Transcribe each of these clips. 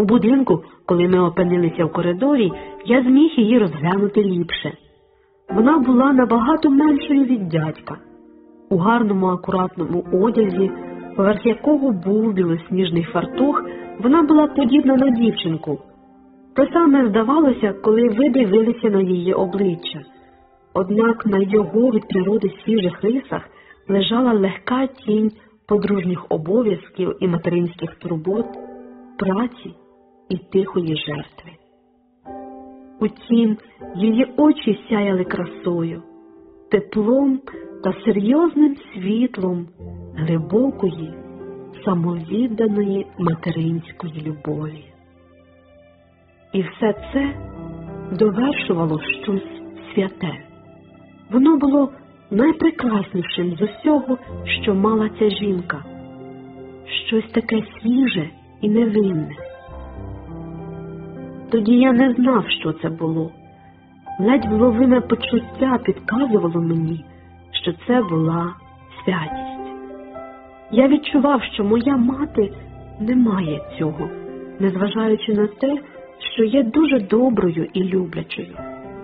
У будинку, коли ми опинилися в коридорі, я зміг її розглянути ліпше. Вона була набагато меншою від дядька. У гарному акуратному одязі, поверх якого був білосніжний фартух, вона була подібна на дівчинку. Те саме здавалося, коли ви дивилися на її обличчя. Однак на його від природи свіжих рисах лежала легка тінь подружніх обов'язків і материнських турбот, праці і тихої жертви. Утім, її очі сяяли красою, теплом та серйозним світлом глибокої, самовідданої материнської любові. І все це довершувало щось святе. Воно було найпрекраснішим з усього, що мала ця жінка. Щось таке свіже і невинне. Тоді я не знав, що це було. Ледь вловиме почуття підказувало мені, що це була святість. Я відчував, що моя мати не має цього, незважаючи на те, що є дуже доброю і люблячою.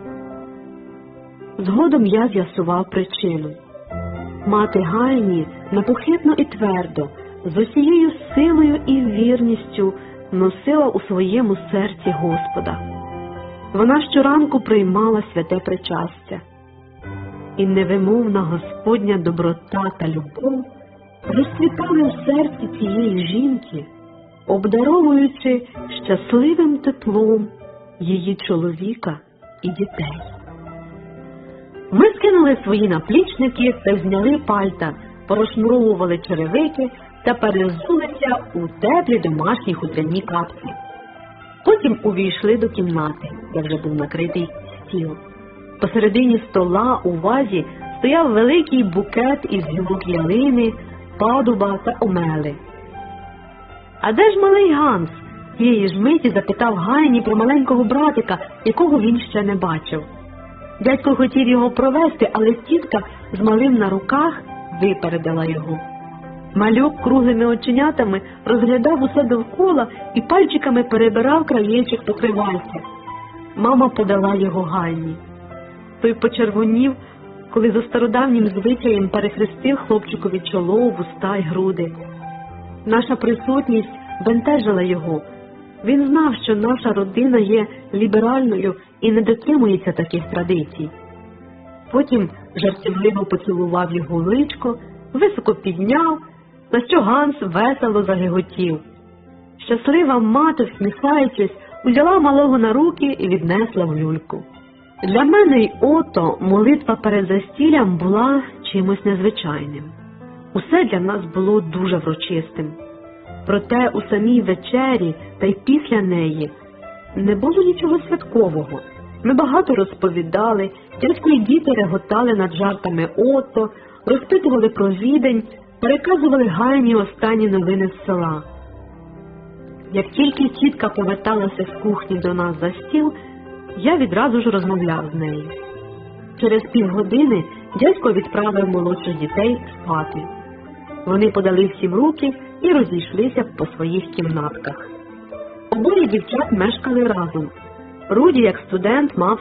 Згодом я з'ясував причину. Мати Гайні непохитно і твердо, з усією силою і вірністю носила у своєму серці Господа. Вона щоранку приймала святе причастя. І невимовна Господня доброта та любов розцвітали в серці цієї жінки, обдаровуючи щасливим теплом її чоловіка і дітей. Ми скинули свої наплічники та зняли пальта, порозшнуровували черевики та перезулися у теплі домашні хутряні капці. Потім увійшли до кімнати, де вже був накритий стіл. Посередині стола у вазі стояв великий букет із гілок ялини, падуба та омели. «А де ж малий Ганс?» – тієї ж миті запитав Гайні про маленького братика, якого він ще не бачив. Дядько хотів його провести, але тітка з малим на руках випередила його. Малюк круглими оченятами розглядав усе довкола і пальчиками перебирав краєчок покривальця. Мама подала його Гайні. Той почервонів, коли за стародавнім звичаєм перехрестив хлопчикові чоло, вуста й груди. Наша присутність бентежила його. Він знав, що наша родина є ліберальною і не дотримується таких традицій. Потім жартівливо поцілував його в личко, високо підняв, на що Ганс весело загиготів. Щаслива мати, всміхаючись, узяла малого на руки і віднесла в люльку. Для мене й ото молитва перед застіллям була чимось незвичайним. Усе для нас було дуже врочистим. Проте у самій вечері та й після неї не було нічого святкового. Ми багато розповідали, дядько й діти реготали над жартами ото, розпитували про відень, переказували Гайні останні новини з села. Як тільки тітка поверталася з кухні до нас за стіл, я відразу ж розмовляв з нею. Через півгодини дядько відправив молодших дітей спати. Вони подали всім руки і розійшлися по своїх кімнатках. Обоє дівчат мешкали разом. Руді, як студент, мав